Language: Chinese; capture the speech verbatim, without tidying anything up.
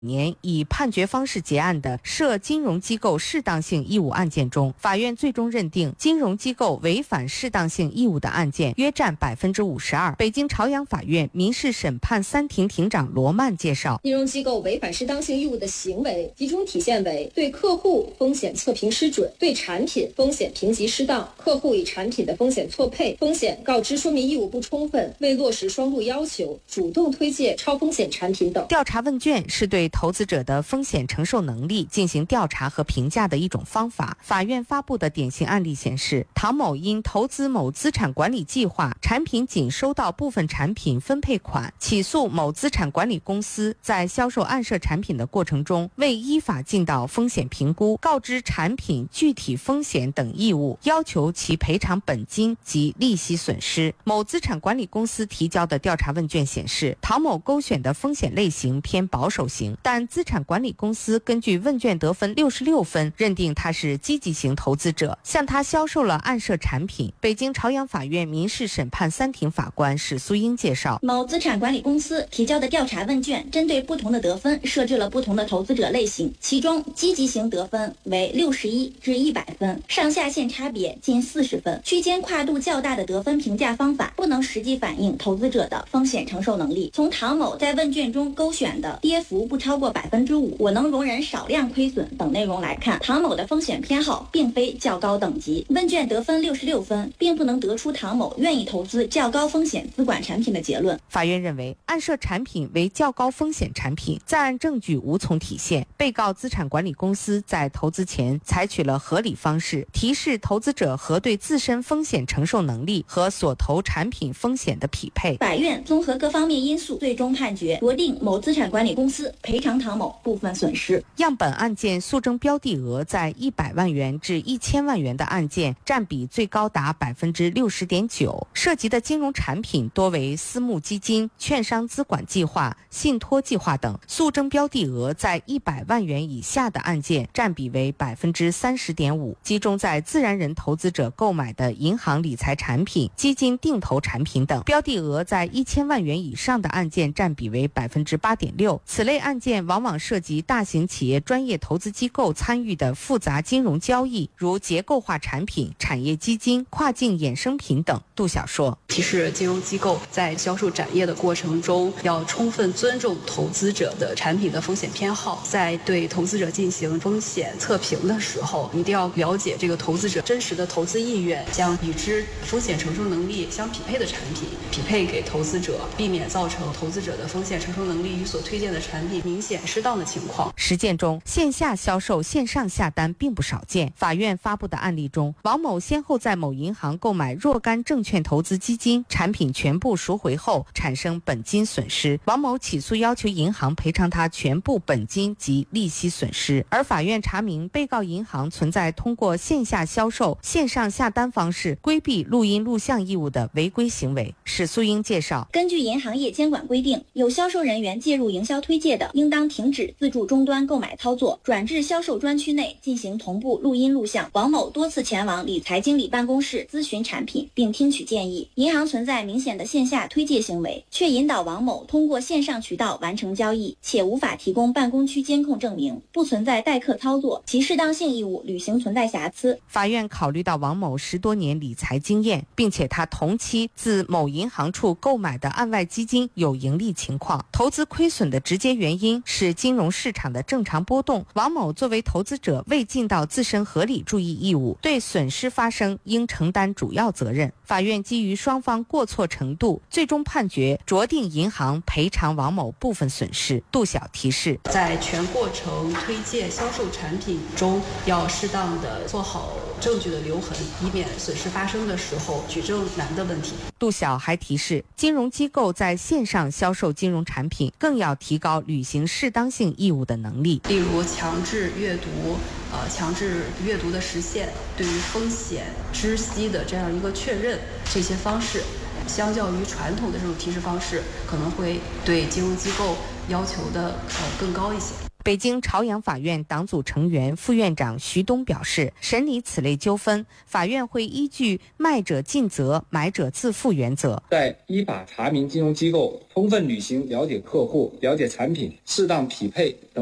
年以判决方式结案的涉金融机构适当性义务案件中，法院最终认定金融机构违反适当性义务的案件约占百分之五十二。北京朝阳法院民事审判三庭庭长罗曼介绍， 金融机构违反适当性义务的行为集中体现为对客户风险测评失准、对产品风险评级失当、客户与产品的风险错配、风险告知说明义务不充分、未落实双录要求、主动推介超风险产品等。 调查问卷是对投资者的风险承受能力进行调查和评价的一种方法。法院发布的典型案例显示，唐某因投资某资产管理计划，产品仅收到部分产品分配款，起诉某资产管理公司在销售暗设产品的过程中未依法尽到风险评估、告知产品具体风险等义务，要求其赔偿本金及利息损失。某资产管理公司提交的调查问卷显示，唐某勾选的风险类型偏保守型，但资产管理公司根据问卷得分六十六分，认定他是积极型投资者，向他销售了暗设产品。北京朝阳法院民事审判三庭法官史苏英介绍， 某资产管理公司提交的调查问卷针对不同的得分设置了不同的投资者类型，其中积极型得分为六十一至一百分，上下限差别近四十分，区间跨度较大的得分评价方法不能实际反映投资者的风险承受能力。从唐某在问卷中勾选的跌幅不超过百分之五，我能容忍少量亏损等内容来看，唐某的风险偏好并非较高等级。问卷得分六十六分，并不能得出唐某愿意投资较高风险资管产品的结论。 法院认为，暗设产品为较高风险产品，在案证据无从体现。被告资产管理公司在投资前采取了合理方式，提示投资者核对自身风险承受能力和所投产品风险的匹配。 法院综合各方面因素，最终判决酌定某资产管理公司赔偿唐某部分损失。 样本案件诉争标的额在一百万元至一千万元的案件占比最高达百分之六十点九，涉及的金融产品多为私募基金、券商资管计划、信托计划等。诉争标的额在一百万元以下的案件占比为百分之三十点五，集中在自然人投资者购买的银行理财产品、基金定投产品等。标的额在一千万元以上的案件占比为百分之八点六。此类案件往往涉及大型企业专业投资机构参与的复杂金融交易，如结构化产品、产业基金、跨境衍生品等。杜晓说， 其实金融机构在销售展业的过程中，要充分尊重投资者的产品的风险偏好，在对投资者进行风险测评的时候，一定要了解这个投资者真实的投资意愿，将与之风险承受能力相匹配的产品匹配给投资者，避免造成投资者的风险承受能力与所推荐的产品明显失当的情况。 实践中，线下销售、线上下单并不少见。法院发布的案例中，王某先后在某银行购买若干证券投资基金，产品全部赎回后产生本金损失，王某起诉要求银行赔偿他全部本金及利息损失。而法院查明，被告银行存在通过线下销售、线上下单方式规避录音录像义务的违规行为。史素英介绍， 根据银行业监管规定，有销售人员介入营销推介的，应当停止自助终端购买操作，转至销售专区内进行同步录音录像。王某多次前往理财经理办公室咨询产品并听取建议，银行存在明显的线下推介行为，却引导王某通过线上渠道完成交易，且无法提供办公区监控证明，不存在代客操作，其适当性义务履行存在瑕疵。 法院考虑到王某十多年理财经验，并且他同期自某银行处购买的案外基金有盈利情况，投资亏损的直接原因是金融市场的正常波动，王某作为投资者未尽到自身合理注意义务，对损失发生应承担主要责任。法院基于双方过错程度，最终判决酌定银行赔偿王某部分损失。杜晓提示， 在全过程推介销售产品中，要适当的做好证据的留痕，以免损失发生的时候举证难的问题。 杜晓还提示，金融机构在线上销售金融产品，更要提高履行适当性义务的能力， 例如强制阅读呃，强制阅读的实现，对于风险知悉的这样一个确认，这些方式相较于传统的这种提示方式，可能会对金融机构要求的呃更高一些。 北京朝阳法院党组成员、副院长徐东表示，审理此类纠纷，法院会依据卖者尽责、买者自负原则， 在依法查明金融机构充分履行了解客户、了解产品、适当匹配等